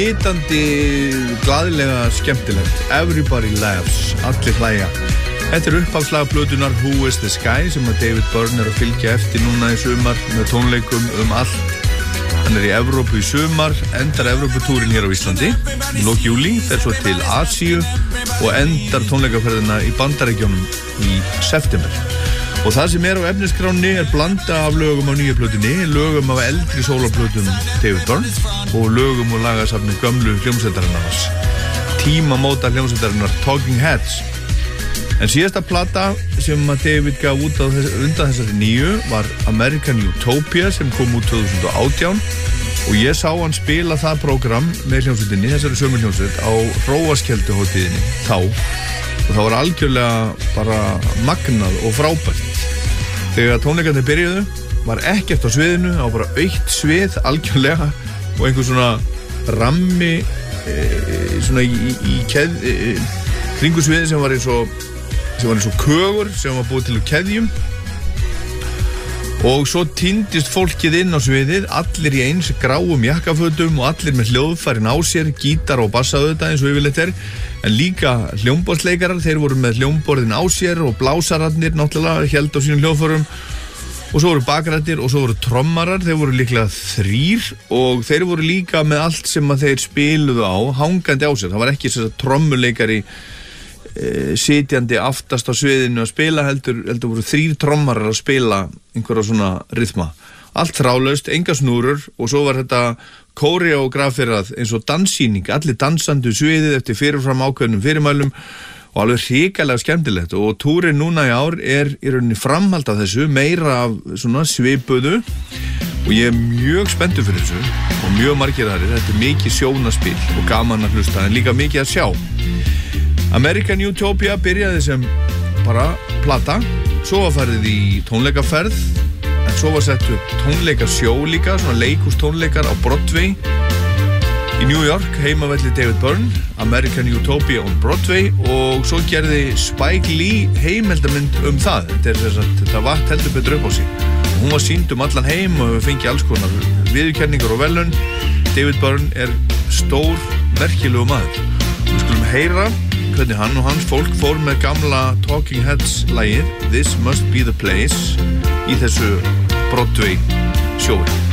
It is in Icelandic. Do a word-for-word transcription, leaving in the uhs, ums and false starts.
Hitandi, glaðilega skemmtilegt. Everybody laughs, allir hlæja. Þetta er upphafslag plötunar Who is the Sky sem að David Byrne er að fylgja eftir núna í sumar með tónleikum um allt. Hann er í Evrópu í sumar, endar Evróputúrin hér á Íslandi í lok júlí, fer svo til Asíu og endar tónleikaferðina í Bandaríkjunum í september. Og það sem er á efniskránni er blanda af lögum á nýju plötunni, lögum af eldri sólaplötum David Byrne og lögum og lagasafni gömlu hljómsveitarinnar, tímamóta hljómsveitarinnar Talking Heads. En síðasta plata sem að David gaf út á þess, undan þessari nýju var American Utopia sem kom út tvö þúsund og átján og ég sá hann spila það prógram með hljómsveitinni, þessari sömu hljómsveit, á Hróarskelduhátíðinni þá og það var algjörlega bara magnað og frábært. Þegar tónleikarnir byrjuðu var ekkert á sviðinu, það var bara autt svið algjörlega og einhver svona rammi e, svona í, í, í keð, e, kringu sviði sem var eins og sem var eins og kögur sem var búið til úr keðjum og svo týndist fólkið inn á sviðið, allir í eins gráum jakkafötum og allir með hljóðfærin á sér, gítar og bassa auðvitað eins og yfirleitt er, en líka hljómborðsleikarar, þeir voru með hljómborðin á sér og blásararnir náttúrulega held á sínum hljóðfærum og svo voru bakrættir og svo voru trommarar, þeir voru líklega þrýr og þeir voru líka með allt sem að þeir spiluðu á, hangandi á sér, það var ekki þess að trommuleikari E, sitjandi aftast á sviðinu að spila heldur, heldur voru þrír trommarar að spila einhverja svona rytma allt þrálaust, enga snúrur og svo var þetta kóreografirað eins og danssýning, allir dansandi sviðið eftir fyrirfram ákveðnum fyrirmælum og alveg hrikalega skemmtilegt og túrin núna í ár er í rauninni framhald af þessu, meira af svona svipuðu og ég er mjög spenntur fyrir þessu og mjög margir aðrir, þetta er mikið sjónaspil og gaman að hlusta en líka mikið að sjá. American Utopia byrjaði sem bara plata, svo var farið í tónleikaferð, en svo var sett upp tónleikasjó líka, svona leikhústónleikar á Broadway í New York, heimavelli David Byrne, American Utopia on Broadway og svo gerði Spike Lee heimildamynd um það, þetta er þess að þetta vatt heldur betur upp á sig. Og hún var sýnd um allan heim og við fengið alls konar viðurkenningar og velun. David Byrne er stór, merkilegu maður. Við skulum heyra hvernig hann og hans fólk fór með gamla Talking Heads lagið This Must Be the Place í þessu Broadway sjói.